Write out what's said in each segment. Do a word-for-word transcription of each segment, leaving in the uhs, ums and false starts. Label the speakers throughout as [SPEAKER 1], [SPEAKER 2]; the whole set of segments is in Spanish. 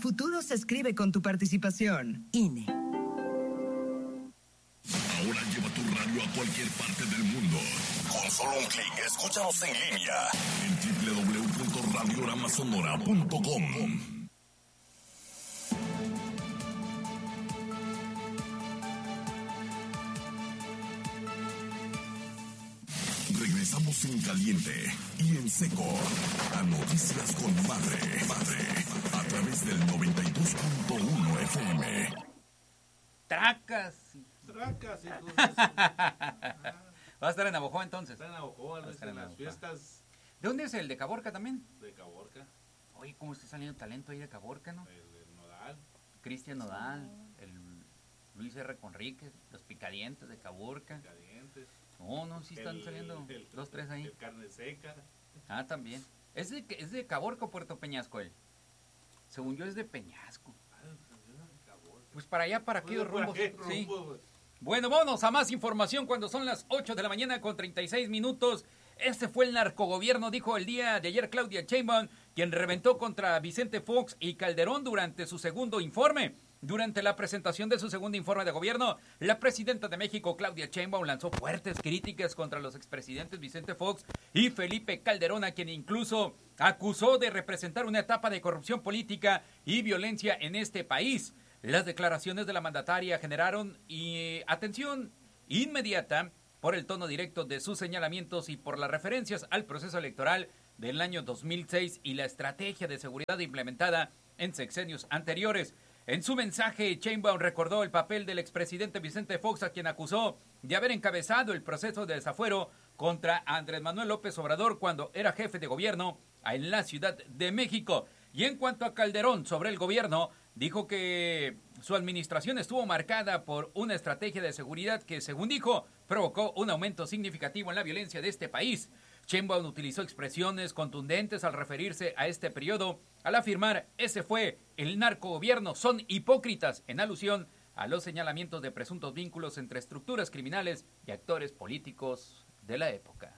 [SPEAKER 1] futuro se escribe con tu participación. I N E.
[SPEAKER 2] Ahora lleva tu radio a cualquier parte del mundo. Con solo un clic, escúchanos en línea en doble u doble u doble u punto radiorama sonora punto com. Regresamos en caliente y en seco a Noticias con Madre, Madre, a través del noventa y dos punto uno F M.
[SPEAKER 3] Tracas.
[SPEAKER 4] Tracas, entonces.
[SPEAKER 3] Va a estar en Navojoa entonces.
[SPEAKER 4] Está en Navojoa, Luis, en las fiestas.
[SPEAKER 3] ¿De dónde es el de Caborca también?
[SPEAKER 4] De Caborca.
[SPEAKER 3] Oye, ¿cómo está saliendo talento ahí de Caborca, no?
[SPEAKER 4] El, el Nodal.
[SPEAKER 3] Cristian Nodal, el Luis R. Conríquez, los Picadientes de Caborca.
[SPEAKER 4] Picadientes.
[SPEAKER 3] No, no, sí están
[SPEAKER 4] el,
[SPEAKER 3] saliendo
[SPEAKER 4] el,
[SPEAKER 3] dos, tres ahí.
[SPEAKER 4] El Carne Seca.
[SPEAKER 3] Ah, también. ¿Es de, es de Caborca o Puerto Peñasco él? Según yo es de Peñasco. Pues para allá, para aquellos rumbos. Sí. Bueno, vámonos a más información cuando son las ocho de la mañana con treinta y seis minutos. Este fue el narcogobierno, dijo el día de ayer Claudia Sheinbaum, quien reventó contra Vicente Fox y Calderón durante su segundo informe. Durante la presentación de su segundo informe de gobierno, la presidenta de México, Claudia Sheinbaum, lanzó fuertes críticas contra los expresidentes Vicente Fox y Felipe Calderón, a quien incluso acusó de representar una etapa de corrupción política y violencia en este país. Las declaraciones de la mandataria generaron y, atención inmediata por el tono directo de sus señalamientos y por las referencias al proceso electoral del año dos mil seis y la estrategia de seguridad implementada en sexenios anteriores. En su mensaje, Sheinbaum recordó el papel del expresidente Vicente Fox, a quien acusó de haber encabezado el proceso de desafuero contra Andrés Manuel López Obrador cuando era jefe de gobierno en la Ciudad de México. Y en cuanto a Calderón sobre el gobierno, dijo que su administración estuvo marcada por una estrategia de seguridad que, según dijo, provocó un aumento significativo en la violencia de este país. Sheinbaum utilizó expresiones contundentes al referirse a este periodo, al afirmar, ese fue el narcogobierno, son hipócritas, en alusión a los señalamientos de presuntos vínculos entre estructuras criminales y actores políticos de la época.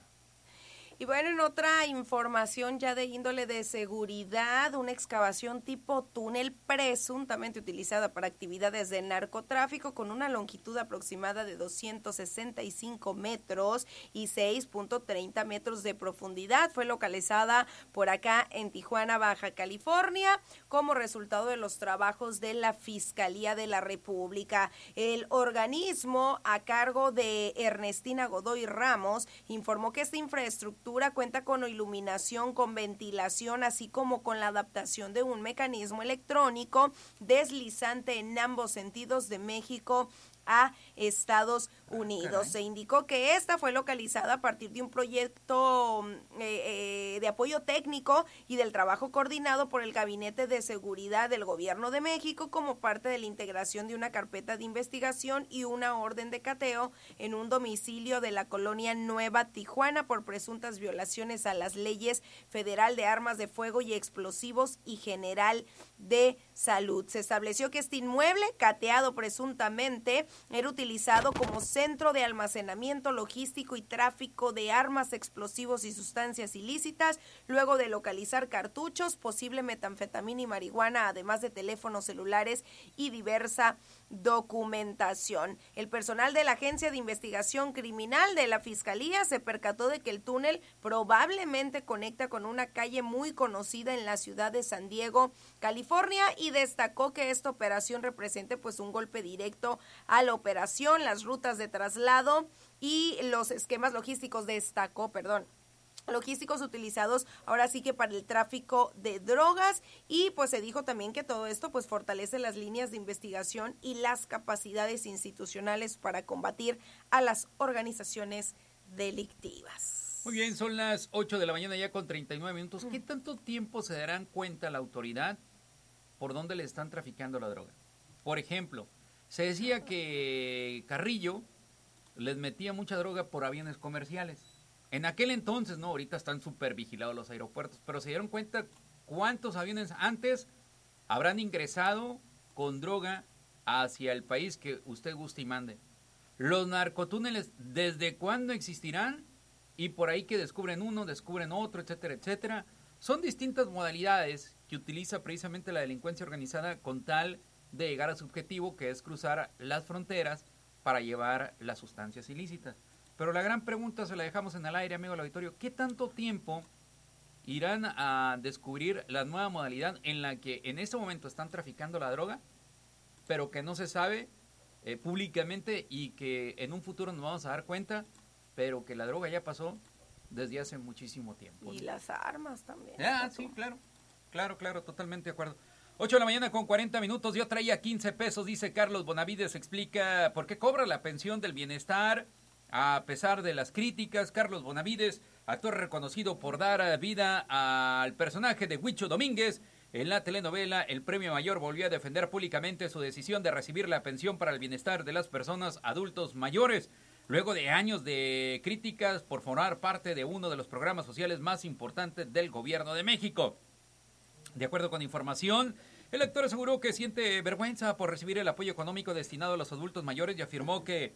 [SPEAKER 5] Y bueno, en otra información ya de índole de seguridad, una excavación tipo túnel presuntamente utilizada para actividades de narcotráfico con una longitud aproximada de doscientos sesenta y cinco metros y seis punto treinta metros de profundidad fue localizada por acá en Tijuana, Baja California, como resultado de los trabajos de la Fiscalía de la República. El organismo a cargo de Ernestina Godoy Ramos informó que esta infraestructura cuenta con iluminación, con ventilación, así como con la adaptación de un mecanismo electrónico deslizante en ambos sentidos de México a Estados Unidos. Se indicó que esta fue localizada a partir de un proyecto eh, eh, de apoyo técnico y del trabajo coordinado por el Gabinete de Seguridad del Gobierno de México como parte de la integración de una carpeta de investigación y una orden de cateo en un domicilio de la colonia Nueva Tijuana por presuntas violaciones a las leyes federal de armas de fuego y explosivos y general de salud. Se estableció que este inmueble, cateado presuntamente, era utilizado como centro de almacenamiento logístico y tráfico de armas, explosivos y sustancias ilícitas, luego de localizar cartuchos, posible metanfetamina y marihuana, además de teléfonos celulares y diversa documentación. El personal de la Agencia de Investigación Criminal de la Fiscalía se percató de que el túnel probablemente conecta con una calle muy conocida en la ciudad de San Diego, California, y destacó que esta operación represente pues un golpe directo a la operación, las rutas de traslado y los esquemas logísticos, destacó, perdón, logísticos utilizados ahora sí que para el tráfico de drogas, y pues se dijo también que todo esto pues fortalece las líneas de investigación y las capacidades institucionales para combatir a las organizaciones delictivas.
[SPEAKER 3] Muy bien, son las ocho de la mañana ya con treinta y nueve minutos. ¿Qué tanto tiempo se darán cuenta la autoridad por dónde le están traficando la droga? Por ejemplo, se decía que Carrillo les metía mucha droga por aviones comerciales. En aquel entonces, no, ahorita están súper vigilados los aeropuertos, pero se dieron cuenta cuántos aviones antes habrán ingresado con droga hacia el país que usted guste y mande. Los narcotúneles, ¿desde cuándo existirán? Y por ahí que descubren uno, descubren otro, etcétera, etcétera. Son distintas modalidades que utiliza precisamente la delincuencia organizada con tal de llegar a su objetivo, que es cruzar las fronteras para llevar las sustancias ilícitas. Pero la gran pregunta se la dejamos en el aire, amigo del auditorio. ¿Qué tanto tiempo irán a descubrir la nueva modalidad en la que en este momento están traficando la droga, pero que no se sabe eh, públicamente y que en un futuro nos vamos a dar cuenta, pero que la droga ya pasó desde hace muchísimo tiempo?
[SPEAKER 5] Y las armas también.
[SPEAKER 3] Ah, sí, claro, claro, claro, totalmente de acuerdo. ocho de la mañana con cuarenta minutos, yo traía quince pesos, dice Carlos Bonavides, explica por qué cobra la pensión del bienestar a pesar de las críticas. Carlos Bonavides, actor reconocido por dar vida al personaje de Huicho Domínguez en la telenovela El Premio Mayor, volvió a defender públicamente su decisión de recibir la pensión para el bienestar de las personas adultos mayores, luego de años de críticas por formar parte de uno de los programas sociales más importantes del gobierno de México. De acuerdo con información, el actor aseguró que siente vergüenza por recibir el apoyo económico destinado a los adultos mayores y afirmó que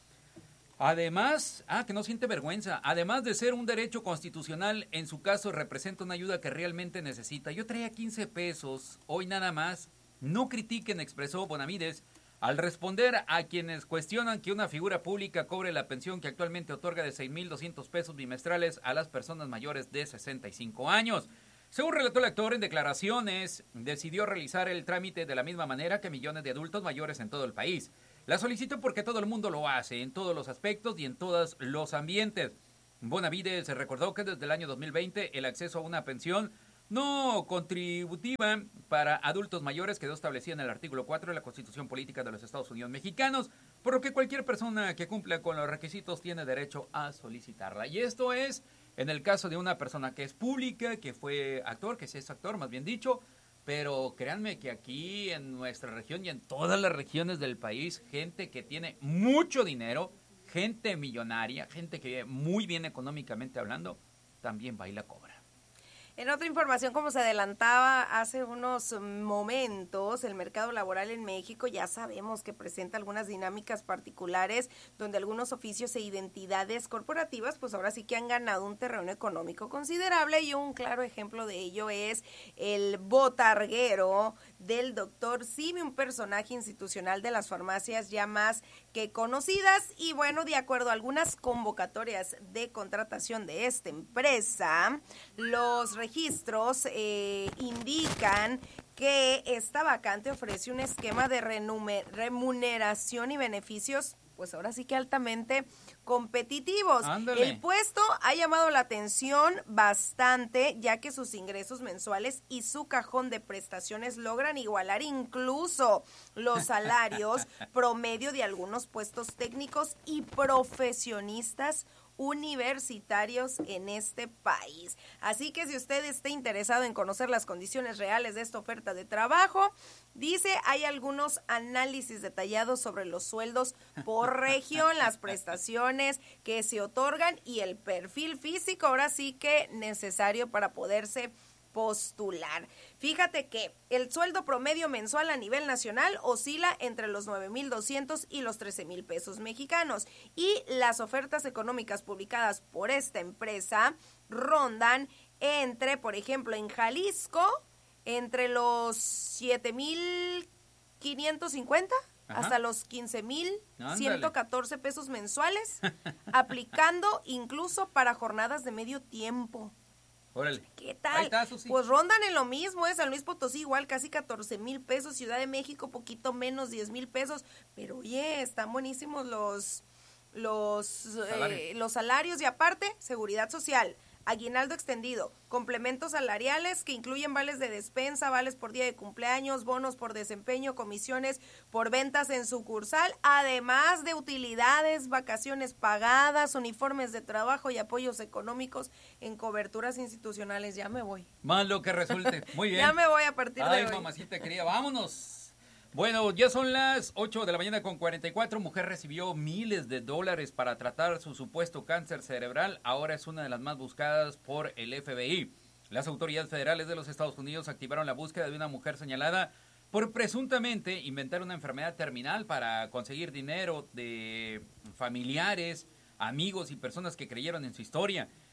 [SPEAKER 3] Además, ah, que no siente vergüenza, además de ser un derecho constitucional, en su caso representa una ayuda que realmente necesita. Yo traía quince pesos, hoy nada más. No critiquen, expresó Bonavides, al responder a quienes cuestionan que una figura pública cobre la pensión que actualmente otorga de seis mil doscientos pesos bimestrales a las personas mayores de sesenta y cinco años. Según relató el actor en declaraciones, decidió realizar el trámite de la misma manera que millones de adultos mayores en todo el país. La solicito porque todo el mundo lo hace, en todos los aspectos y en todos los ambientes. Bonavides recordó que desde el año dos mil veinte el acceso a una pensión no contributiva para adultos mayores quedó establecido en el artículo cuatro de la Constitución Política de los Estados Unidos Mexicanos, por lo que cualquier persona que cumpla con los requisitos tiene derecho a solicitarla. Y esto es en el caso de una persona que es pública, que fue actor, que sí es actor, más bien dicho. Pero créanme que aquí en nuestra región y en todas las regiones del país, gente que tiene mucho dinero, gente millonaria, gente que vive muy bien económicamente hablando, también va y la cobra.
[SPEAKER 5] En otra información, como se adelantaba hace unos momentos, el mercado laboral en México ya sabemos que presenta algunas dinámicas particulares donde algunos oficios e identidades corporativas pues ahora sí que han ganado un terreno económico considerable, y un claro ejemplo de ello es el botarguero del doctor Simi, un personaje institucional de las farmacias ya más que conocidas. Y bueno, de acuerdo a algunas convocatorias de contratación de esta empresa, los registros eh, indican que esta vacante ofrece un esquema de remuneración y beneficios pues ahora sí que altamente competitivos.
[SPEAKER 3] Ándale.
[SPEAKER 5] El puesto ha llamado la atención bastante, ya que sus ingresos mensuales y su cajón de prestaciones logran igualar incluso los salarios promedio de algunos puestos técnicos y profesionistas universitarios en este país. Así que si usted está interesado en conocer las condiciones reales de esta oferta de trabajo, dice, hay algunos análisis detallados sobre los sueldos por región, las prestaciones que se otorgan y el perfil físico, ahora sí que necesario para poderse postular. Fíjate que el sueldo promedio mensual a nivel nacional oscila entre los nueve mil doscientos y los trece mil pesos mexicanos, y las ofertas económicas publicadas por esta empresa rondan entre, por ejemplo, en Jalisco, entre los siete mil quinientos cincuenta
[SPEAKER 3] Ajá.
[SPEAKER 5] hasta los quince mil ciento catorce pesos mensuales, aplicando incluso para jornadas de medio tiempo.
[SPEAKER 3] Órale.
[SPEAKER 5] ¿Qué tal?
[SPEAKER 3] Ahí está, Susi.
[SPEAKER 5] Pues rondan en lo mismo, es San Luis Potosí igual, casi catorce mil pesos, Ciudad de México poquito menos, diez mil pesos, pero oye, están buenísimos los, los,
[SPEAKER 3] Salarios.
[SPEAKER 5] eh, los salarios, y aparte, seguridad social, aguinaldo extendido, complementos salariales que incluyen vales de despensa, vales por día de cumpleaños, bonos por desempeño, comisiones por ventas en sucursal, además de utilidades, vacaciones pagadas, uniformes de trabajo y apoyos económicos en coberturas institucionales. Ya me voy.
[SPEAKER 3] Más lo que resulte. Muy bien.
[SPEAKER 5] Ya me voy a partir
[SPEAKER 3] Ay,
[SPEAKER 5] de hoy.
[SPEAKER 3] mamacita querida, vámonos. Bueno, ya son las ocho de la mañana con cuarenta y cuatro. Mujer recibió miles de dólares para tratar su supuesto cáncer cerebral. Ahora es una de las más buscadas por el F B I. Las autoridades federales de los Estados Unidos activaron la búsqueda de una mujer señalada por presuntamente inventar una enfermedad terminal para conseguir dinero de familiares, amigos y personas que creyeron en su historia.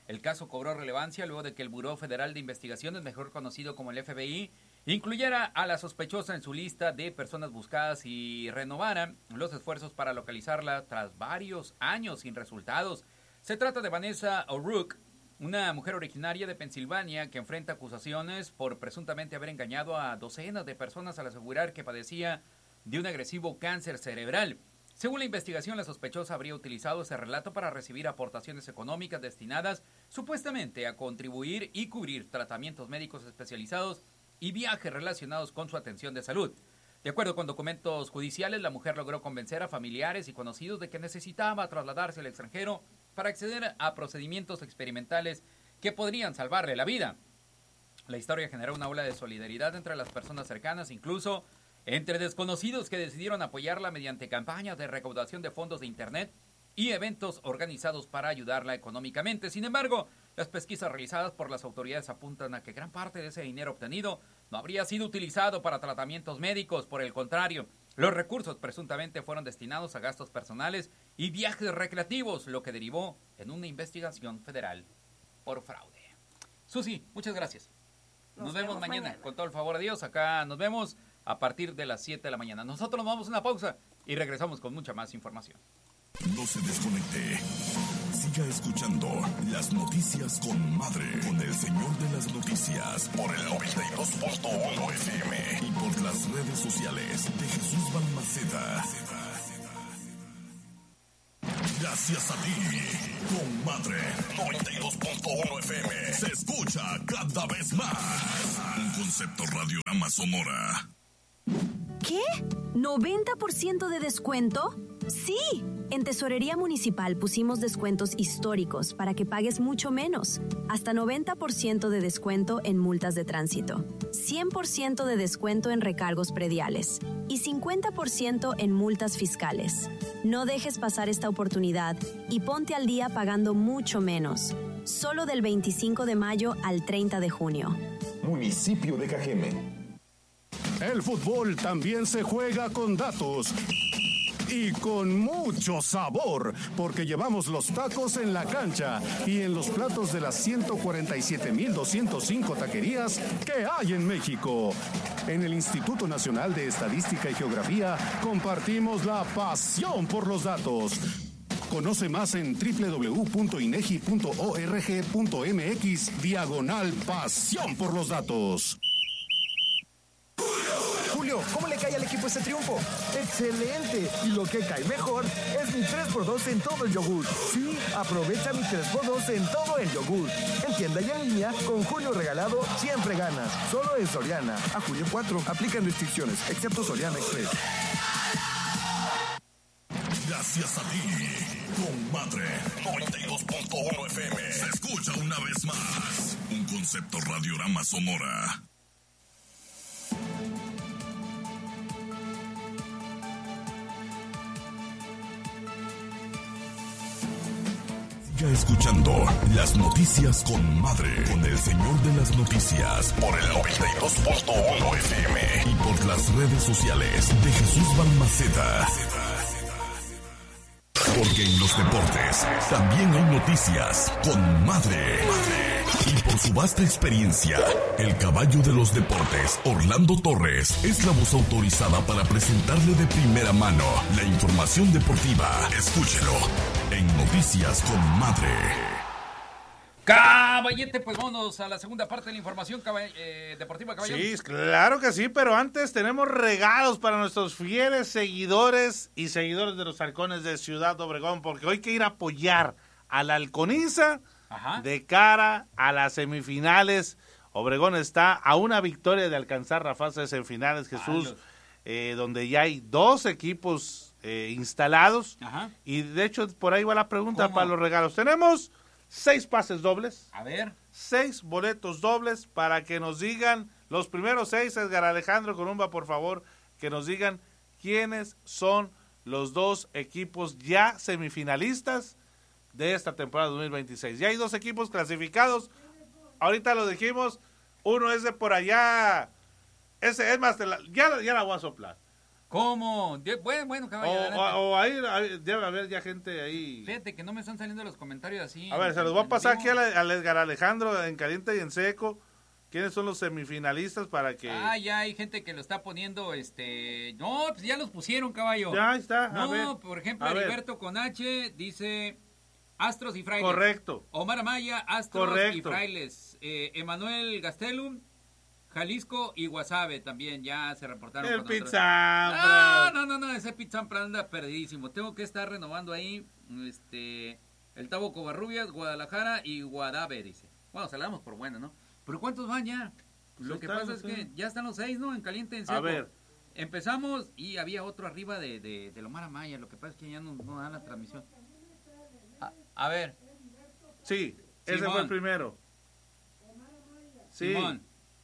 [SPEAKER 3] El caso cobró relevancia luego de que el Buró Federal de Investigaciones, mejor conocido como el F B I, incluyera a la sospechosa en su lista de personas buscadas y renovara los esfuerzos para localizarla tras varios años sin resultados. Se trata de Vanessa O'Rourke, una mujer originaria de Pensilvania que enfrenta acusaciones por presuntamente haber engañado a docenas de personas al asegurar que padecía de un agresivo cáncer cerebral. Según la investigación, la sospechosa habría utilizado ese relato para recibir aportaciones económicas destinadas supuestamente a contribuir y cubrir tratamientos médicos especializados y viajes relacionados con su atención de salud. De acuerdo con documentos judiciales, la mujer logró convencer a familiares y conocidos de que necesitaba trasladarse al extranjero para acceder a procedimientos experimentales que podrían salvarle la vida. La historia generó una ola de solidaridad entre las personas cercanas, incluso entre desconocidos que decidieron apoyarla mediante campañas de recaudación de fondos de Internet y eventos organizados para ayudarla económicamente. Sin embargo, las pesquisas realizadas por las autoridades apuntan a que gran parte de ese dinero obtenido no habría sido utilizado para tratamientos médicos. Por el contrario, los recursos presuntamente fueron destinados a gastos personales y viajes recreativos, lo que derivó en una investigación federal por fraude. Susi, muchas gracias. Nos, nos vemos, vemos mañana. mañana, con todo el favor de Dios. Acá nos vemos a partir de las siete de la mañana. Nosotros nos vamos a una pausa y regresamos con mucha más información.
[SPEAKER 2] No se desconecte. Siga escuchando las noticias con Madre, con el señor de las noticias, por el noventa y dos punto uno F M y por las redes sociales de Jesús Balmaceda. Gracias a ti, con Madre, noventa y dos punto uno F M, se escucha cada vez más. Un concepto Radiorama Sonora.
[SPEAKER 6] ¿Qué? ¿noventa por ciento de descuento? ¡Sí! En Tesorería Municipal pusimos descuentos históricos para que pagues mucho menos. Hasta noventa por ciento de descuento en multas de tránsito, cien por ciento de descuento en recargos prediales y cincuenta por ciento en multas fiscales. No dejes pasar esta oportunidad y ponte al día pagando mucho menos. Solo del veinticinco de mayo al treinta de junio.
[SPEAKER 7] Municipio de Cajeme.
[SPEAKER 8] El fútbol también se juega con datos y con mucho sabor, porque llevamos los tacos en la cancha y en los platos de las ciento cuarenta y siete mil doscientos cinco taquerías que hay en México. En el Instituto Nacional de Estadística y Geografía compartimos la pasión por los datos. Conoce más en doble u doble u doble u punto inegi punto org punto mx diagonal pasión por los datos.
[SPEAKER 9] Julio, ¿cómo le cae al equipo este triunfo? ¡Excelente! Y lo que cae mejor es mi tres por dos en todo el yogur. Sí, aprovecha mi tres por dos en todo el yogur. En tienda y en línea, con Julio regalado, siempre ganas. Solo en Soriana. A julio cuatro, aplican restricciones, excepto Soriana Express.
[SPEAKER 2] Gracias a ti, con Madre, noventa y dos punto uno F M, se escucha una vez más. Un concepto Radiorama Sonora. Siga escuchando las noticias con Madre, con el señor de las noticias, por el noventa y dos punto uno F M y por las redes sociales de Jesús Balmaceda. Porque en los deportes también hay noticias con Madre. Y por su vasta experiencia, el caballo de los deportes, Orlando Torres, es la voz autorizada para presentarle de primera mano la información deportiva. Escúchelo en Noticias con Madre.
[SPEAKER 3] Caballete, pues vámonos a la segunda parte de la información caball- eh, deportiva, caballero.
[SPEAKER 10] Sí, claro que sí, pero antes tenemos regalos para nuestros fieles seguidores y seguidores de los Halcones de Ciudad Obregón, porque hoy hay que ir a apoyar a la Halconiza de cara a las semifinales. Obregón está a una victoria de alcanzar la fase de semifinales, Jesús, eh, donde ya hay dos equipos eh, instalados. Ajá. Y de hecho, por ahí va la pregunta. ¿Cómo? Para los regalos. Tenemos seis pases dobles.
[SPEAKER 3] A ver.
[SPEAKER 10] Seis boletos dobles para que nos digan, los primeros seis, Edgar Alejandro Columba, por favor, que nos digan quiénes son los dos equipos ya semifinalistas de esta temporada dos mil veintiséis. Ya hay dos equipos clasificados. Ahorita lo dijimos. Uno es de por allá. Ese es más, la, ya, ya la voy a soplar.
[SPEAKER 3] ¿Cómo? De- bueno, bueno, caballo.
[SPEAKER 10] O,
[SPEAKER 3] adelante.
[SPEAKER 10] o, o ahí, ahí debe haber ya gente ahí.
[SPEAKER 3] Fíjate que no me están saliendo los comentarios así.
[SPEAKER 10] A ver, se los voy a pasar aquí al, al Edgar Alejandro en caliente y en seco. ¿Quiénes son los semifinalistas para que...?
[SPEAKER 3] Ah, ya hay gente que lo está poniendo, este... No, pues ya los pusieron, caballo.
[SPEAKER 10] Ya está, a
[SPEAKER 3] No,
[SPEAKER 10] ver,
[SPEAKER 3] por ejemplo,
[SPEAKER 10] a ver.
[SPEAKER 3] Heriberto con H dice Astros y Frailes.
[SPEAKER 10] Correcto.
[SPEAKER 3] Omar Amaya, Astros
[SPEAKER 10] Correcto.
[SPEAKER 3] y Frailes. Eh, Emanuel Gastelum, Jalisco y Guasave también ya se reportaron.
[SPEAKER 10] El
[SPEAKER 3] con otros.
[SPEAKER 10] Pizzampras.
[SPEAKER 3] No, no, no, no, ese Pizzampras anda perdidísimo. Tengo que estar renovando ahí, este... El Tabo Covarrubias, Guadalajara y Guadave, dice. Bueno, se la damos por buena, ¿no? ¿Pero cuántos van ya?
[SPEAKER 10] Pues
[SPEAKER 3] Lo
[SPEAKER 10] ahí
[SPEAKER 3] que
[SPEAKER 10] están,
[SPEAKER 3] pasa es
[SPEAKER 10] no sé.
[SPEAKER 3] que ya están los seis, ¿no? En caliente, en seco.
[SPEAKER 10] A ver.
[SPEAKER 3] Empezamos y había otro arriba de, de, de Omar Amaya. Lo que pasa es que ya no, no dan la transmisión. A, a ver.
[SPEAKER 10] Sí, ese
[SPEAKER 3] Simón.
[SPEAKER 10] fue el primero. Sí.
[SPEAKER 3] Simón.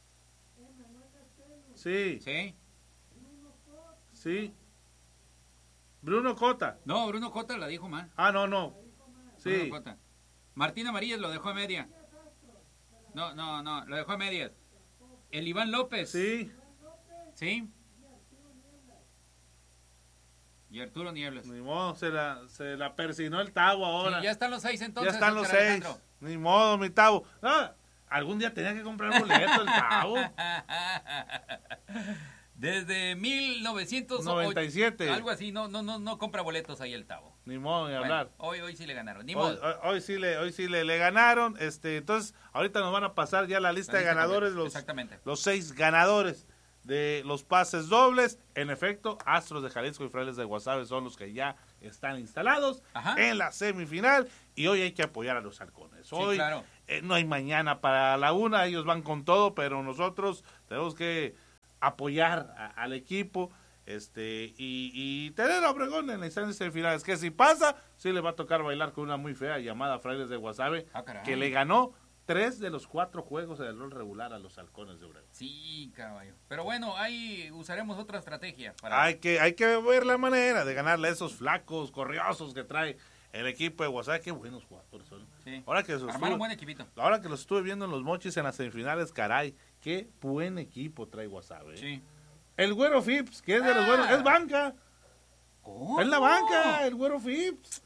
[SPEAKER 10] Sí.
[SPEAKER 3] Sí.
[SPEAKER 10] Sí. Bruno Cota.
[SPEAKER 3] No, Bruno Cota la dijo mal.
[SPEAKER 10] Ah, no, no. Sí.
[SPEAKER 3] Bruno Cota. Martín Amarillas lo dejó a media. No, no, no, lo dejó a medias. El Iván López.
[SPEAKER 10] Sí.
[SPEAKER 3] Sí. Y Arturo Nieblas.
[SPEAKER 10] Ni modo, se la, se la persinó el Tavo ahora.
[SPEAKER 3] Sí, ya están los seis entonces.
[SPEAKER 10] Ya están los
[SPEAKER 3] Oscar
[SPEAKER 10] seis.
[SPEAKER 3] Alejandro.
[SPEAKER 10] Ni modo, mi Tavo. No, algún día tenía que comprar boleto el Tavo.
[SPEAKER 3] Desde mil novecientos
[SPEAKER 10] noventa y siete.
[SPEAKER 3] Algo así, no, no, no, no compra boletos ahí el Tavo.
[SPEAKER 10] Ni modo, ni
[SPEAKER 3] Bueno,
[SPEAKER 10] hablar.
[SPEAKER 3] hoy, hoy sí le ganaron, ni
[SPEAKER 10] Hoy,
[SPEAKER 3] modo.
[SPEAKER 10] hoy, hoy sí le, hoy sí le, le ganaron. Este, entonces, ahorita nos van a pasar ya la lista,
[SPEAKER 3] La
[SPEAKER 10] de
[SPEAKER 3] lista
[SPEAKER 10] ganadores,
[SPEAKER 3] completa,
[SPEAKER 10] los,
[SPEAKER 3] exactamente.
[SPEAKER 10] los seis ganadores de los pases dobles. En efecto, Astros de Jalisco y Frailes de Guasave son los que ya están instalados
[SPEAKER 3] Ajá.
[SPEAKER 10] en la semifinal. Y hoy hay que apoyar a los halcones.
[SPEAKER 3] Sí,
[SPEAKER 10] Hoy
[SPEAKER 3] claro.
[SPEAKER 10] eh, no hay mañana para la una, ellos van con todo, pero nosotros tenemos que apoyar a- al equipo. Este, y, y tener a Obregón en la instancia semifinales, que si pasa, sí le va a tocar bailar con una muy fea llamada Frailes de Guasave,
[SPEAKER 3] Ah, caray.
[SPEAKER 10] que le ganó tres de los cuatro juegos del rol regular a los halcones de Obregón.
[SPEAKER 3] Sí, caballo. Pero bueno, ahí usaremos otra estrategia. Para...
[SPEAKER 10] Hay que, hay que ver la manera de ganarle a esos flacos, corriosos que trae el equipo de Guasave. Qué buenos jugadores son.
[SPEAKER 3] Sí.
[SPEAKER 10] Ahora que los
[SPEAKER 3] Armaron
[SPEAKER 10] estuve,
[SPEAKER 3] buen equipito.
[SPEAKER 10] ahora que los estuve viendo en los mochis en las semifinales, caray, qué buen equipo trae Guasave.
[SPEAKER 3] Sí.
[SPEAKER 10] El Güero Phipps, que es de los
[SPEAKER 3] Ah.
[SPEAKER 10] buenos, es banca.
[SPEAKER 3] ¿Cómo?
[SPEAKER 10] Está en la banca, el Güero Phipps.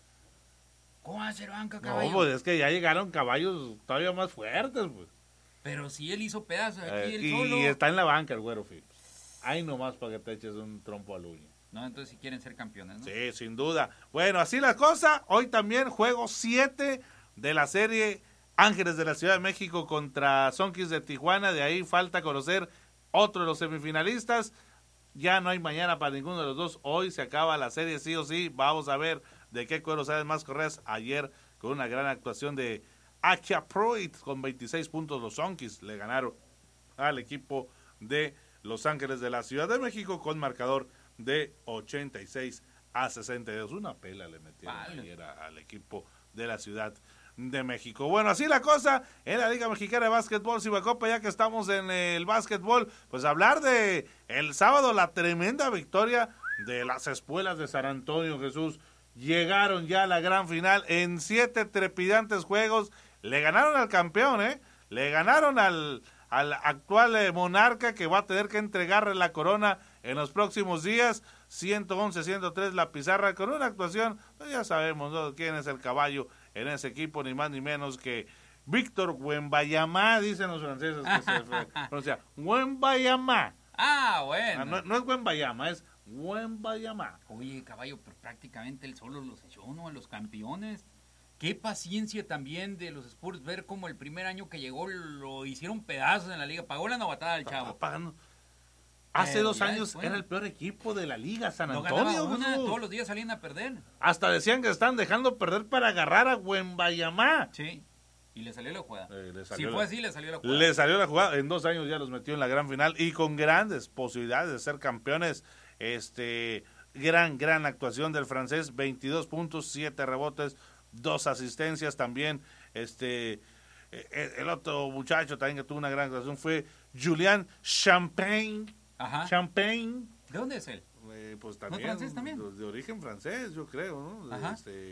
[SPEAKER 3] ¿Cómo va a ser banca, caballo?
[SPEAKER 10] No, pues es que ya llegaron caballos todavía más fuertes, pues.
[SPEAKER 3] Pero si él hizo pedazos aquí,
[SPEAKER 10] Eh,
[SPEAKER 3] él
[SPEAKER 10] y
[SPEAKER 3] solo.
[SPEAKER 10] está en la banca el Güero Phipps. Ahí nomás para que te eches un trompo al uña.
[SPEAKER 3] No, entonces si quieren ser campeones, ¿no?
[SPEAKER 10] Sí, sin duda. Bueno, así la cosa. Hoy también juego siete de la serie Ángeles de la Ciudad de México contra Zonkis de Tijuana. De ahí falta conocer otro de los semifinalistas. Ya no hay mañana para ninguno de los dos. Hoy se acaba la serie sí o sí. Vamos a ver de qué cuero salen más correas. Ayer con una gran actuación de Akia Proit con veintiséis puntos los Zonkis le ganaron al equipo de Los Ángeles de la Ciudad de México con marcador de ochenta y seis a sesenta y dos. Una pela le metieron
[SPEAKER 3] Vale.
[SPEAKER 10] ayer a- al equipo de la Ciudad de México. Bueno, así la cosa en la Liga Mexicana de Básquetbol Cibacopa, ya que estamos en el básquetbol, pues hablar de el sábado la tremenda victoria de las Espuelas de San Antonio, Jesús. Llegaron ya a la gran final en siete trepidantes juegos. Le ganaron al campeón, ¿eh? Le ganaron al, al actual eh, monarca que va a tener que entregarle la corona en los próximos días. ciento once a ciento tres la pizarra con una actuación, pues ya sabemos, ¿no?, quién es el caballo en ese equipo, ni más ni menos que Víctor Wembanyama, dicen los franceses que se pronuncia Wembanyama.
[SPEAKER 3] Ah, bueno.
[SPEAKER 10] Ah, no, no es Wembanyama, es Wembanyama.
[SPEAKER 3] Oye, caballo, pero prácticamente él solo los echó, ¿no? A los campeones. Qué paciencia también de los Spurs ver cómo el primer año que llegó lo hicieron pedazos en la liga. Pagó la novatada al chavo.
[SPEAKER 10] Está pagando. Hace
[SPEAKER 3] Pero
[SPEAKER 10] dos
[SPEAKER 3] ya
[SPEAKER 10] años
[SPEAKER 3] después
[SPEAKER 10] era el peor equipo de la liga, San
[SPEAKER 3] No
[SPEAKER 10] Antonio.
[SPEAKER 3] ganaba una,
[SPEAKER 10] Jesús.
[SPEAKER 3] todos los días salían a perder.
[SPEAKER 10] Hasta decían que están dejando perder para agarrar a Wembanyama.
[SPEAKER 3] Sí. Y le salió la jugada.
[SPEAKER 10] Eh, le
[SPEAKER 3] Si
[SPEAKER 10] salió
[SPEAKER 3] fue
[SPEAKER 10] la-
[SPEAKER 3] así, le salió la jugada.
[SPEAKER 10] Le salió la jugada, en dos años ya los metió en la gran final y con grandes posibilidades de ser campeones. Este, gran, gran actuación del francés, veintidós puntos, siete rebotes, dos asistencias también. Este, eh, el otro muchacho también que tuvo una gran actuación fue Julian Champagne.
[SPEAKER 3] Ajá.
[SPEAKER 10] Champagne.
[SPEAKER 3] ¿De dónde es él?
[SPEAKER 10] Eh, pues
[SPEAKER 3] ¿No es
[SPEAKER 10] también,
[SPEAKER 3] francés también?
[SPEAKER 10] De, de origen francés, yo creo, ¿no?
[SPEAKER 3] Ajá.
[SPEAKER 10] Este,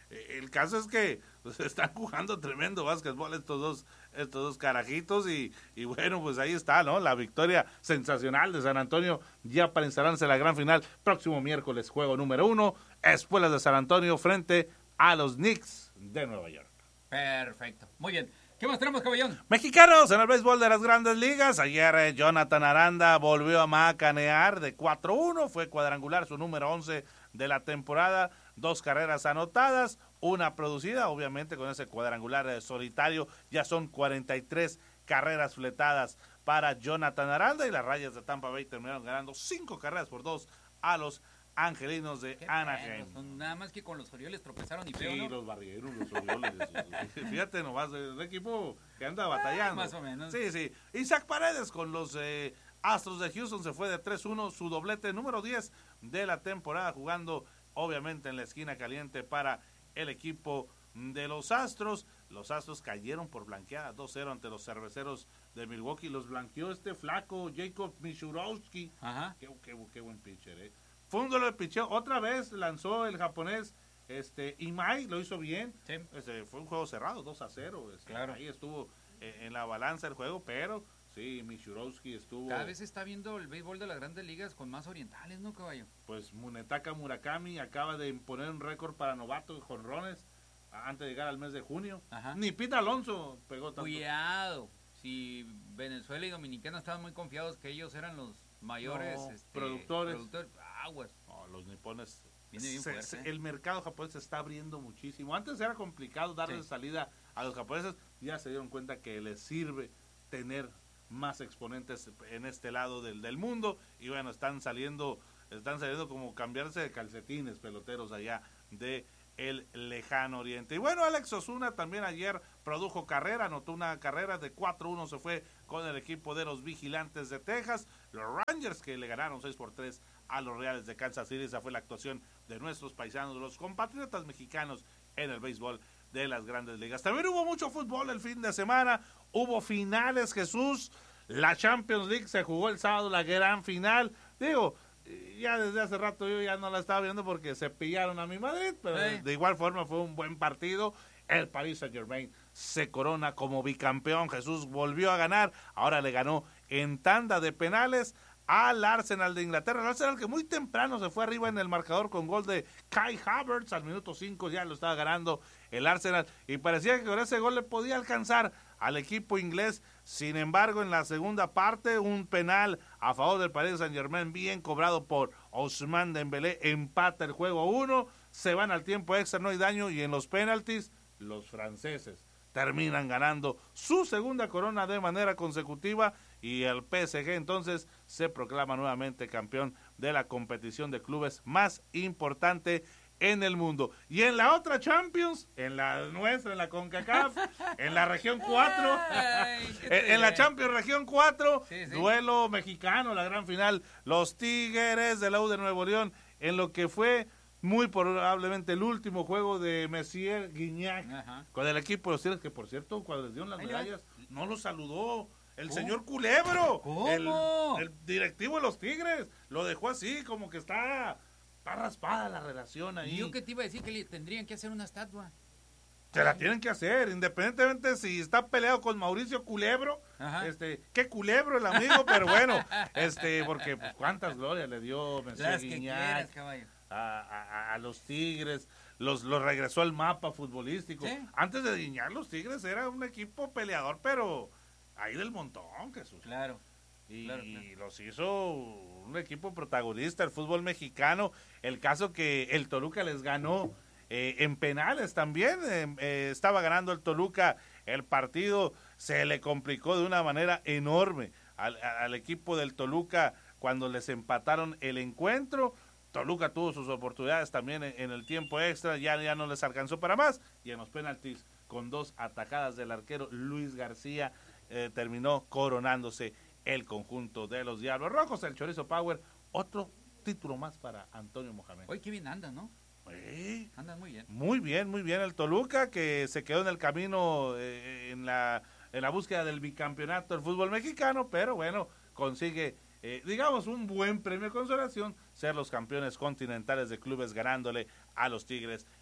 [SPEAKER 10] el caso es que pues, están jugando tremendo básquetbol estos dos estos dos carajitos y, y bueno, pues ahí está, ¿no? La victoria sensacional de San Antonio ya para instalarse en la gran final. Próximo miércoles, juego número uno, Espuelas de San Antonio frente a los Knicks de Nueva York.
[SPEAKER 3] Perfecto, muy bien. ¿Qué más tenemos, caballón?
[SPEAKER 10] Mexicanos en el béisbol de las Grandes Ligas. Ayer eh, Jonathan Aranda volvió a macanear de cuatro uno. Fue cuadrangular, su número once de la temporada. Dos carreras anotadas, una producida. Obviamente con ese cuadrangular eh, solitario ya son cuarenta y tres carreras fletadas para Jonathan Aranda. Y las Rayas de Tampa Bay terminaron ganando cinco carreras por dos a los Angelinos de Anaheim.
[SPEAKER 3] Perros, nada más que con los Orioles tropezaron y feo,
[SPEAKER 10] Sí,
[SPEAKER 3] ¿no?
[SPEAKER 10] los barrieron, los Orioles. Fíjate nomás, el equipo que anda batallando.
[SPEAKER 3] Más o menos.
[SPEAKER 10] Sí, sí. Isaac Paredes con los eh, Astros de Houston se fue de tres uno, su doblete número diez de la temporada, jugando obviamente en la esquina caliente para el equipo de los Astros. Los Astros cayeron por blanqueada dos cero ante los Cerveceros de Milwaukee. Los blanqueó este flaco Jacob Mishurowski.
[SPEAKER 3] Ajá.
[SPEAKER 10] Qué, qué, qué buen pitcher, eh. Fue un duelo de picheo. Otra vez lanzó el japonés este Imai, lo hizo bien.
[SPEAKER 3] Sí.
[SPEAKER 10] Este, fue un juego cerrado, dos a cero. Este,
[SPEAKER 3] claro.
[SPEAKER 10] Ahí estuvo eh, en la balanza el juego, pero sí, Mishurowski estuvo...
[SPEAKER 3] Cada vez se está viendo el béisbol de las Grandes Ligas con más orientales, ¿no, caballo?
[SPEAKER 10] Pues Munetaka Murakami acaba de imponer un récord para novato de jonrones antes de llegar al mes de junio.
[SPEAKER 3] Ajá.
[SPEAKER 10] Ni Pete Alonso pegó tanto.
[SPEAKER 3] Cuidado. Si Venezuela y Dominicana estaban muy confiados que ellos eran los mayores
[SPEAKER 10] No,
[SPEAKER 3] este,
[SPEAKER 10] productores.
[SPEAKER 3] productores, aguas.
[SPEAKER 10] No, los nipones.
[SPEAKER 3] Viene bien
[SPEAKER 10] se-
[SPEAKER 3] fuerte,
[SPEAKER 10] se-
[SPEAKER 3] ¿eh?
[SPEAKER 10] el mercado japonés se está abriendo muchísimo. Antes era complicado darle
[SPEAKER 3] Sí.
[SPEAKER 10] salida a los japoneses. Ya se dieron cuenta que les sirve tener más exponentes en este lado del, del mundo. Y bueno, están saliendo, están saliendo como cambiarse de calcetines peloteros allá de el lejano oriente. Y bueno, Alex Osuna también ayer produjo carrera, anotó una carrera de cuatro uno, se fue con el equipo de los Vigilantes de Texas, los Rangers que le ganaron seis por tres a los Reales de Kansas City. Esa fue la actuación de nuestros paisanos, los compatriotas mexicanos en el béisbol de las Grandes Ligas. También hubo mucho fútbol el fin de semana, hubo finales, Jesús, la Champions League se jugó el sábado, la gran final, digo, ya desde hace rato yo ya no la estaba viendo porque se pillaron a mi Madrid, pero
[SPEAKER 3] Sí.
[SPEAKER 10] de igual forma fue un buen partido. El Paris Saint Germain se corona como bicampeón, Jesús volvió a ganar, ahora le ganó en tanda de penales al Arsenal de Inglaterra, el Arsenal que muy temprano se fue arriba en el marcador con gol de Kai Havertz, al minuto cinco ya lo estaba ganando el Arsenal y parecía que con ese gol le podía alcanzar al equipo inglés. Sin embargo, en la segunda parte, un penal a favor del Paris Saint-Germain bien cobrado por Ousmane Dembélé, empata el juego a uno, se van al tiempo extra, no hay daño, y en los penaltis, los franceses terminan ganando su segunda corona de manera consecutiva y el P S G entonces se proclama nuevamente campeón de la competición de clubes más importante en el mundo. Y en la otra Champions, en la nuestra, en la CONCACAF, en la región cuatro,
[SPEAKER 3] Ay, qué
[SPEAKER 10] en, en la
[SPEAKER 3] te-
[SPEAKER 10] Champions región cuatro,
[SPEAKER 3] Sí, sí.
[SPEAKER 10] duelo mexicano, la gran final, los Tigres de la U de Nuevo León, en lo que fue muy probablemente el último juego de Messier Guignac
[SPEAKER 3] Ajá.
[SPEAKER 10] con el equipo de los Tigres, que por cierto, cuando les dieron las
[SPEAKER 3] Ay,
[SPEAKER 10] medallas, no los saludó el
[SPEAKER 3] ¿Cómo?
[SPEAKER 10] señor Culebro,
[SPEAKER 3] ¿Cómo?
[SPEAKER 10] el, el directivo de los Tigres, lo dejó así, como que está, está raspada la relación ahí.
[SPEAKER 3] Y yo que te iba a decir que le tendrían que hacer una estatua.
[SPEAKER 10] Se la tienen que hacer, independientemente si está peleado con Mauricio Culebro,
[SPEAKER 3] Ajá.
[SPEAKER 10] este, qué Culebro el amigo, pero bueno, este, porque pues, cuántas glorias le dio Messier
[SPEAKER 3] Las que
[SPEAKER 10] Guignac
[SPEAKER 3] quieras, caballo.
[SPEAKER 10] a, a- a los Tigres, los, los regresó al mapa futbolístico.
[SPEAKER 3] Sí.
[SPEAKER 10] Antes de Guignac, los Tigres era un equipo peleador, pero ahí del montón, Jesús.
[SPEAKER 3] Claro.
[SPEAKER 10] Y
[SPEAKER 3] Claro, claro.
[SPEAKER 10] los hizo un equipo protagonista, el fútbol mexicano. El caso que el Toluca les ganó eh, en penales también. eh, eh, estaba ganando el Toluca el partido. Se le complicó de una manera enorme al, a- al equipo del Toluca cuando les empataron el encuentro. Toluca tuvo sus oportunidades también en, en el tiempo extra. Ya, ya no les alcanzó para más. Y en los penaltis, con dos atajadas del arquero Luis García, eh, terminó coronándose el conjunto de los Diablos Rojos. El Chorizo Power, otro título más para Antonio Mohamed.
[SPEAKER 3] Oye, qué bien andan, ¿no?
[SPEAKER 10] Sí,
[SPEAKER 3] Andan muy bien.
[SPEAKER 10] muy bien, muy bien el Toluca, que se quedó en el camino eh, en la en la búsqueda del bicampeonato del fútbol mexicano, pero bueno, consigue, eh, digamos, un buen premio de consolación, ser los campeones continentales de clubes ganándole a los Tigres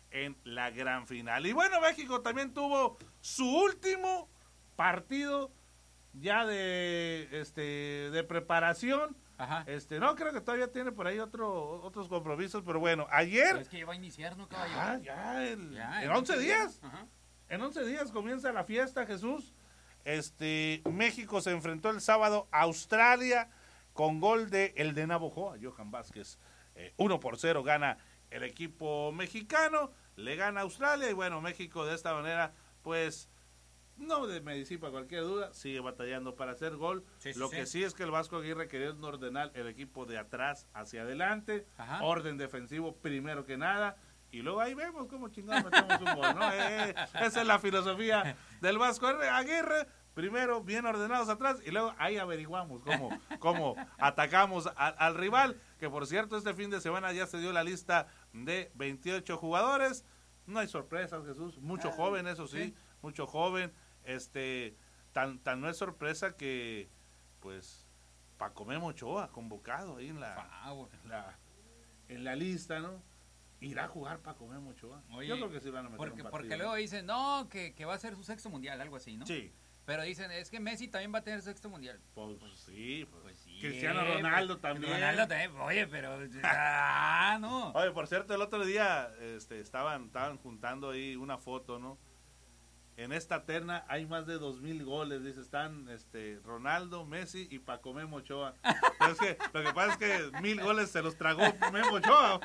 [SPEAKER 10] en la gran final. Y bueno, México también tuvo su último partido ya de este de preparación.
[SPEAKER 3] Ajá.
[SPEAKER 10] Este, no, creo que todavía tiene por ahí otro, otros compromisos, pero bueno, ayer...
[SPEAKER 3] Pero es que ya va a iniciar, ¿no, caballo?
[SPEAKER 10] Ya, ya, el,
[SPEAKER 3] Ya,
[SPEAKER 10] en
[SPEAKER 3] en
[SPEAKER 10] once días.
[SPEAKER 3] Ajá.
[SPEAKER 10] En once días comienza la fiesta, Jesús. Este, México se enfrentó el sábado a Australia con gol de el de Navojoa, Johan Vázquez. Eh, uno por cero gana el equipo mexicano, le gana a Australia y bueno, México de esta manera, pues... No me disipa cualquier duda, sigue batallando para hacer gol.
[SPEAKER 3] Sí, sí,
[SPEAKER 10] Lo
[SPEAKER 3] sí.
[SPEAKER 10] que sí es que el Vasco Aguirre quería ordenar el equipo de atrás hacia adelante,
[SPEAKER 3] Ajá.
[SPEAKER 10] orden defensivo primero que nada, y luego ahí vemos cómo chingados metemos un gol, ¿no? Eh, esa es la filosofía del Vasco Aguirre, primero bien ordenados atrás, y luego ahí averiguamos cómo, cómo atacamos a, al rival, que por cierto este fin de semana ya se dio la lista de veintiocho jugadores, no hay sorpresas, Jesús, mucho
[SPEAKER 3] Ah,
[SPEAKER 10] joven, eso sí,
[SPEAKER 3] sí.
[SPEAKER 10] mucho joven. Este, tan, tan no es sorpresa que, pues, Paco Memo Ochoa, convocado ahí en la,
[SPEAKER 3] Wow.
[SPEAKER 10] en la, en la lista, ¿no? Irá a jugar Paco Memo Ochoa.
[SPEAKER 3] Oye,
[SPEAKER 10] Yo creo que sí van a meter
[SPEAKER 3] porque,
[SPEAKER 10] un partido.
[SPEAKER 3] porque luego dicen, no, que, que va a ser su sexto mundial, algo así, ¿no?
[SPEAKER 10] Sí,
[SPEAKER 3] Pero dicen, es que Messi también va a tener sexto mundial.
[SPEAKER 10] pues, sí, pues,
[SPEAKER 3] Pues sí.
[SPEAKER 10] Cristiano Ronaldo
[SPEAKER 3] pues,
[SPEAKER 10] también.
[SPEAKER 3] Ronaldo también, oye, pero... Ah, no.
[SPEAKER 10] Oye, por cierto, el otro día este, estaban, estaban juntando ahí una foto, ¿no? En esta terna hay más de dos mil goles, dice, están este, Ronaldo, Messi y Paco Memo Ochoa. Pero es que, lo que pasa es que mil goles se los tragó Memo Ochoa.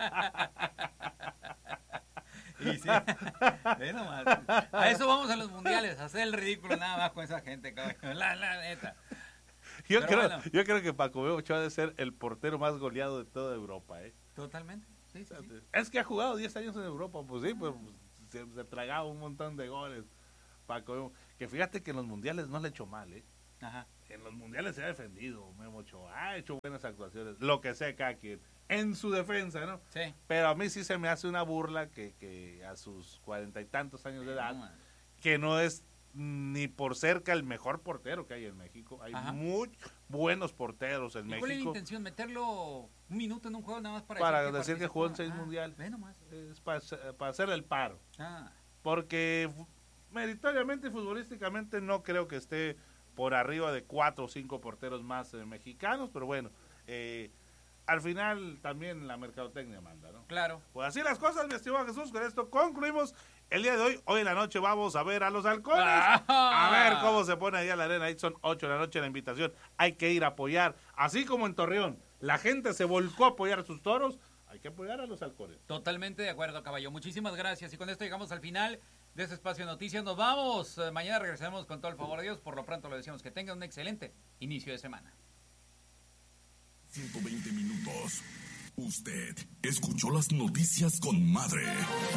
[SPEAKER 3] Y sí, ve nomás. A eso vamos a los mundiales, a hacer el ridículo nada más con esa gente, cabrón. La, la neta.
[SPEAKER 10] Yo
[SPEAKER 3] Pero
[SPEAKER 10] creo,
[SPEAKER 3] bueno.
[SPEAKER 10] yo creo que Paco Memo Ochoa debe ser el portero más goleado de toda Europa, ¿eh?
[SPEAKER 3] Totalmente. Sí, sí, sí.
[SPEAKER 10] Es que ha jugado diez años en Europa, pues sí, pues se, se tragaba un montón de goles. Paco Memo, que fíjate que en los mundiales no le ha hecho mal, ¿eh?
[SPEAKER 3] Ajá.
[SPEAKER 10] En los mundiales se ha defendido, Memo Ochoa, ha hecho buenas actuaciones, lo que sea cada quien, en su defensa, ¿no?
[SPEAKER 3] Sí.
[SPEAKER 10] Pero a mí sí se me hace una burla que, que a sus cuarenta y tantos años de edad,
[SPEAKER 3] No, man.
[SPEAKER 10] que no es ni por cerca el mejor portero que hay en México. Hay
[SPEAKER 3] Ajá.
[SPEAKER 10] muy buenos porteros en
[SPEAKER 3] ¿Y cuál es la
[SPEAKER 10] México.
[SPEAKER 3] intención? ¿Meterlo un minuto en un juego nada más para,
[SPEAKER 10] Para
[SPEAKER 3] decir que,
[SPEAKER 10] decir que
[SPEAKER 3] participó?
[SPEAKER 10] jugó en seis
[SPEAKER 3] Ah,
[SPEAKER 10] mundiales.
[SPEAKER 3] Ve nomás.
[SPEAKER 10] Es para, para hacerle el paro.
[SPEAKER 3] Ah,
[SPEAKER 10] Porque fu- meritoriamente y futbolísticamente no creo que esté por arriba de cuatro o cinco porteros más eh, mexicanos, pero bueno, eh, al final también la mercadotecnia manda, ¿no?
[SPEAKER 3] claro.
[SPEAKER 10] Pues así las cosas, mi estimado Jesús, con esto concluimos el día de hoy. Hoy en la noche vamos a ver a los halcones, a ver cómo se pone ahí a la arena. Ahí son ocho de la noche la invitación, hay que ir a apoyar, así como en Torreón, la gente se volcó a apoyar a sus toros, hay que apoyar a los halcones.
[SPEAKER 3] Totalmente de acuerdo, caballo. Muchísimas gracias. Y con esto llegamos al final de este espacio de noticias. Nos vamos. Eh, mañana regresaremos con todo el favor de Dios. Por lo pronto le decimos que tengan un excelente inicio de semana.
[SPEAKER 2] ciento veinte minutos. Usted escuchó las noticias con Madre.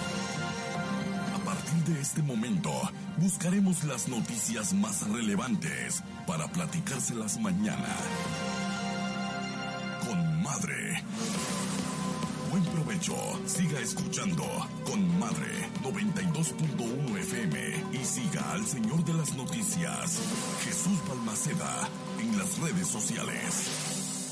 [SPEAKER 2] A partir de este momento, buscaremos las noticias más relevantes para platicárselas mañana. Con Madre. Buen provecho. Siga escuchando Con Madre noventa y dos punto uno F M y siga al señor de las noticias, Jesús Balmaceda, en las redes sociales.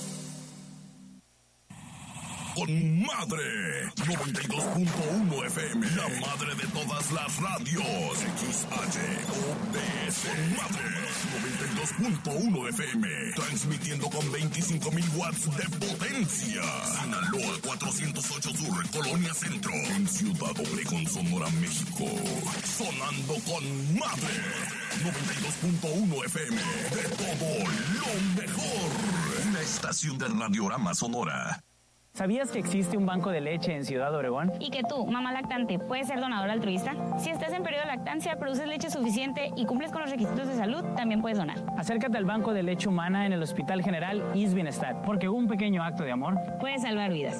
[SPEAKER 2] Con Madre noventa y dos punto uno F M, la madre de todas las radios. X H O B S. Con Madre noventa y dos punto uno F M, transmitiendo con veinticinco mil watts de potencia. Sinaloa cuatrocientos ocho Sur, Colonia Centro, en Ciudad Obregón, Sonora, México. Sonando con Madre noventa y dos punto uno F M, de todo lo mejor. Una estación de Radiorama Sonora.
[SPEAKER 11] ¿Sabías que existe un banco de leche en Ciudad Obregón?
[SPEAKER 12] Y que tú, mamá lactante, puedes ser donador altruista. Si estás en periodo de lactancia, produces leche suficiente y cumples con los requisitos de salud, también puedes donar.
[SPEAKER 11] Acércate al Banco de Leche Humana en el Hospital General I S Bienestar, porque un pequeño acto de amor
[SPEAKER 12] puede salvar vidas.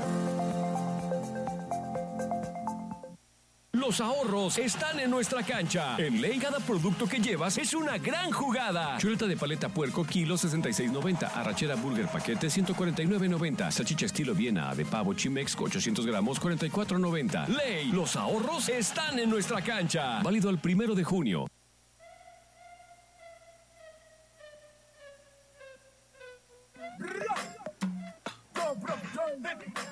[SPEAKER 13] Los ahorros están en nuestra cancha. En Ley, cada producto que llevas es una gran jugada. Chuleta de paleta puerco, kilo sesenta y seis noventa. Arrachera burger paquete, ciento cuarenta y nueve noventa. Salchicha estilo Viena de pavo Chimex, ochocientos gramos, cuarenta y cuatro noventa. Ley, los ahorros están en nuestra cancha. Válido el primero de junio.
[SPEAKER 9] Go, bro, go,